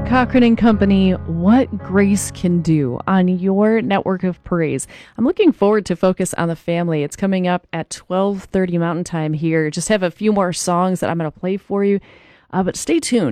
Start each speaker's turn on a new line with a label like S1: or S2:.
S1: Cochran and Company, What Grace Can Do on your network of praise. I'm looking forward to Focus on the Family. It's coming up at 12:30 Mountain Time here. Just have a few more songs that I'm going to play for you, but stay tuned.